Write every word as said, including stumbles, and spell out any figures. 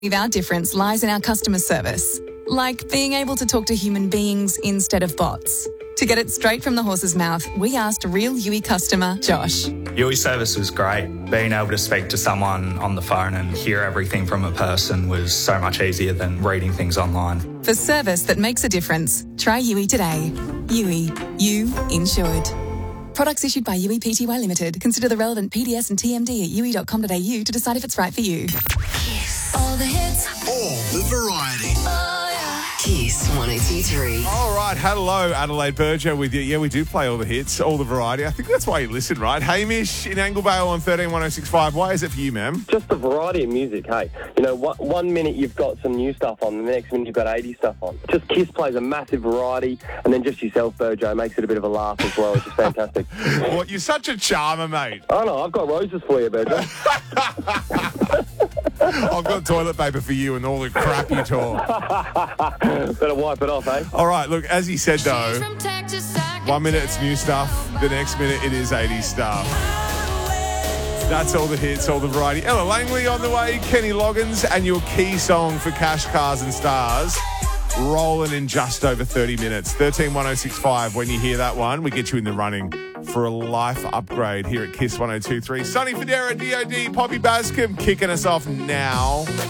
Our difference lies in our customer service, like being able to talk to human beings instead of bots. To get it straight from the horse's mouth, we asked real Yui customer Josh. Yui service was great. Being able to speak to someone on the phone and hear everything from a person was so much easier than reading things online. For service that makes a difference, try Yui today. Yui, you insured. Products issued by Yui Pty Limited. Consider the relevant P D S and T M D at yui dot com dot a u to decide if it's right for you. Kiss. All the hits. All the variety. Oh, yeah. Kiss one oh two three. All right, hello, Adelaide Berger with you. Yeah, we do play all the hits, all the variety. I think that's why you listen, right? Hamish in Anglevale on thirteen one oh six five. Why is it for you, ma'am? Just the variety of music, hey. You know, one, one minute you've got some new stuff on, the next minute you've got eighties stuff on. Just Kiss plays a massive variety, and then just yourself, Berger, makes it a bit of a laugh as well, which is fantastic. Well, you're such a charmer, mate. Oh, no, I've got roses for you, Berger. I've got toilet paper for you and all the crap you talk. Better wipe it off, eh? All right, look, as he said, though, one minute it's new stuff, the next minute it is eighties stuff. That's all the hits, all the variety. Ella Langley on the way, Kenny Loggins, and your key song for Cash, Cars and Stars, rolling in just over thirty minutes. thirteen one oh six five, when you hear that one, we get you in the running for a life upgrade here at Kiss one oh two three. Sonny Fodera, D O D, Poppy Bascom kicking us off now.